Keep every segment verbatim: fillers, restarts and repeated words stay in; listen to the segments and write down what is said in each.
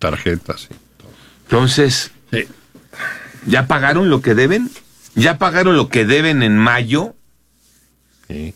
tarjetas. Y todo. Entonces, Sí. ¿ya pagaron lo que deben? ¿Ya pagaron lo que deben en mayo? Sí.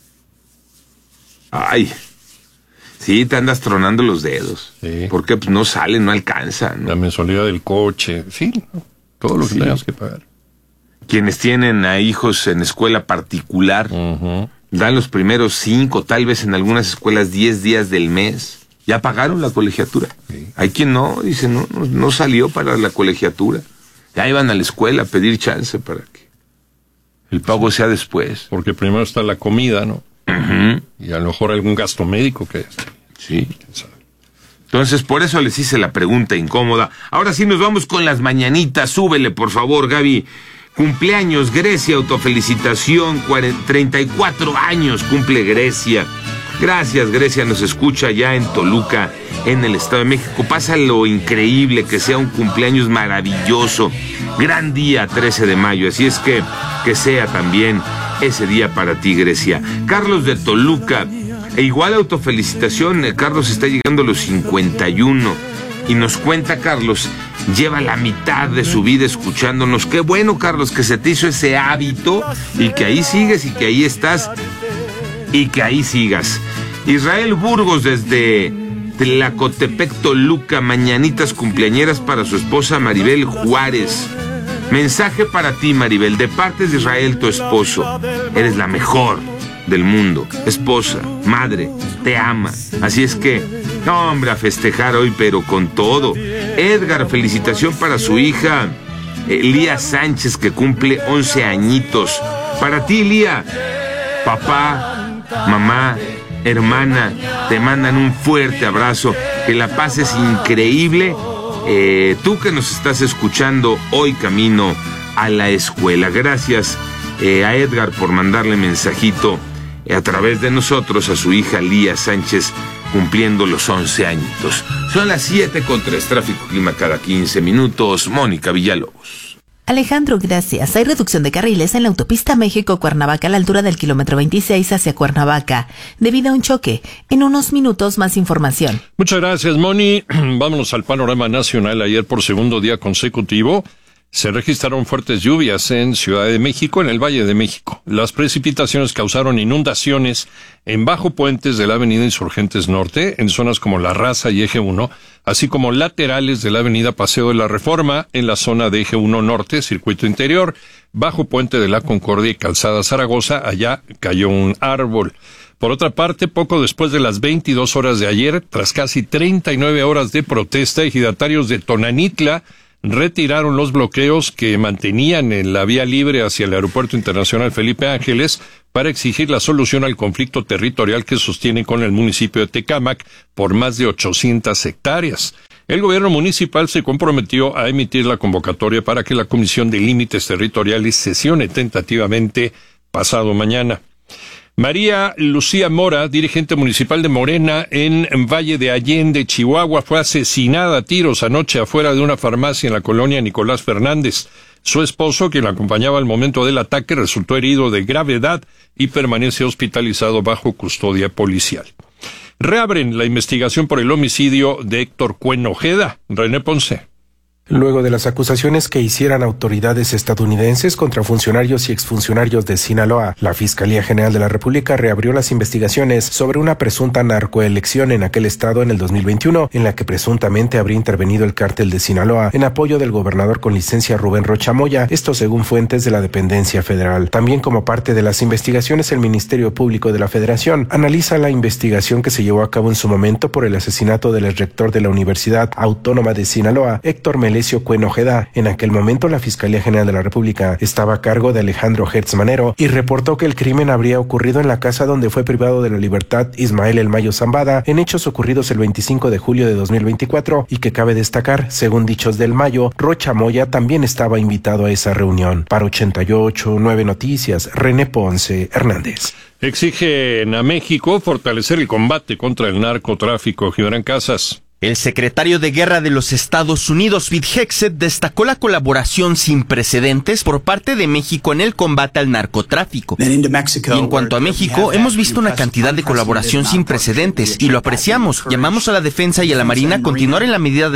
Ay, sí, te andas tronando los dedos. Sí. Porque pues, no sale, no alcanza, ¿no? La mensualidad del coche, sí, todo lo que Sí. tengas que pagar. Quienes tienen a hijos en escuela particular, Uh-huh. dan los primeros cinco, tal vez en algunas escuelas diez días del mes. ¿Ya pagaron la colegiatura? Sí. Hay quien no, dice, no, no, no salió para la colegiatura. Ya iban a la escuela a pedir chance para que el pago sea después. Porque primero está la comida, ¿no? Uh-huh. Y a lo mejor algún gasto médico que es. Sí. Entonces, por eso les hice la pregunta incómoda. Ahora sí nos vamos con las mañanitas. Súbele, por favor, Gaby. Cumpleaños, Grecia, autofelicitación. treinta y cuatro años cumple Grecia. Gracias, Grecia, nos escucha ya en Toluca, en el Estado de México. Pasa lo increíble, que sea un cumpleaños maravilloso. Gran día, trece de mayo. Así es que, que sea también ese día para ti, Grecia. Carlos de Toluca. E igual autofelicitación, Carlos está llegando a los cincuenta y uno. Y nos cuenta, Carlos, lleva la mitad de su vida escuchándonos. Qué bueno, Carlos, que se te hizo ese hábito y que ahí sigues y que ahí estás y que ahí sigas. Israel Burgos desde Tlacotepec, Toluca, mañanitas cumpleañeras para su esposa Maribel Juárez. Mensaje para ti, Maribel, de parte de Israel, tu esposo. Eres la mejor del mundo, esposa, madre, te ama. Así es que, no, hombre, a festejar hoy, pero con todo. Edgar, felicitación para su hija, eh, Lía Sánchez, que cumple once añitos. Para ti, Lía, papá, mamá, hermana, te mandan un fuerte abrazo, que la pases increíble. Eh, tú que nos estás escuchando hoy camino a la escuela. Gracias eh, a Edgar por mandarle mensajito eh, a través de nosotros a su hija Lía Sánchez, cumpliendo los once añitos. Son las siete con tres, tráfico clima cada quince minutos. Mónica Villalobos. Alejandro, gracias. Hay reducción de carriles en la autopista México-Cuernavaca a la altura del kilómetro veintiséis hacia Cuernavaca, debido a un choque. En unos minutos más información. Muchas gracias, Moni. Vámonos al panorama nacional. Ayer, por segundo día consecutivo, se registraron fuertes lluvias en Ciudad de México, en el Valle de México. Las precipitaciones causaron inundaciones en bajo puentes de la avenida Insurgentes Norte, en zonas como La Raza y Eje uno, así como laterales de la avenida Paseo de la Reforma, en la zona de Eje uno Norte, Circuito Interior, bajo puente de la Concordia y Calzada Zaragoza. Allá cayó un árbol. Por otra parte, poco después de las veintidós horas de ayer, tras casi treinta y nueve horas de protesta, ejidatarios de Tonanitla retiraron los bloqueos que mantenían en la vía libre hacia el Aeropuerto Internacional Felipe Ángeles para exigir la solución al conflicto territorial que sostiene con el municipio de Tecámac por más de ochocientas hectáreas. El gobierno municipal se comprometió a emitir la convocatoria para que la Comisión de Límites Territoriales sesione tentativamente pasado mañana. María Lucía Mora, dirigente municipal de Morena en Valle de Allende, Chihuahua, fue asesinada a tiros anoche afuera de una farmacia en la colonia Nicolás Fernández. Su esposo, quien la acompañaba al momento del ataque, resultó herido de gravedad y permanece hospitalizado bajo custodia policial. Reabren la investigación por el homicidio de Héctor Cuen Ojeda. René Ponce. Luego de las acusaciones que hicieran autoridades estadounidenses contra funcionarios y exfuncionarios de Sinaloa, la Fiscalía General de la República reabrió las investigaciones sobre una presunta narcoelección en aquel estado en el dos mil veintiuno, en la que presuntamente habría intervenido el cártel de Sinaloa en apoyo del gobernador con licencia Rubén Rocha Moya, esto según fuentes de la dependencia federal. También como parte de las investigaciones, el Ministerio Público de la Federación analiza la investigación que se llevó a cabo en su momento por el asesinato del rector de la Universidad Autónoma de Sinaloa, Héctor Melesio Cuen Ojeda. En aquel momento, la Fiscalía General de la República estaba a cargo de Alejandro Hertz Manero y reportó que el crimen habría ocurrido en la casa donde fue privado de la libertad Ismael El Mayo Zambada, en hechos ocurridos el veinticinco de julio de dos mil veinticuatro, y que cabe destacar, según dichos del Mayo, Rocha Moya también estaba invitado a esa reunión. Para ochenta y ocho punto nueve Noticias, René Ponce Hernández. Exigen a México fortalecer el combate contra el narcotráfico. Gibran Casas. El secretario de Guerra de los Estados Unidos, Pete Hegseth, destacó la colaboración sin precedentes por parte de México en el combate al narcotráfico. Y en cuanto a México, hemos visto una cantidad de colaboración sin precedentes y lo apreciamos. Llamamos a la defensa y a la Marina a continuar en la medida de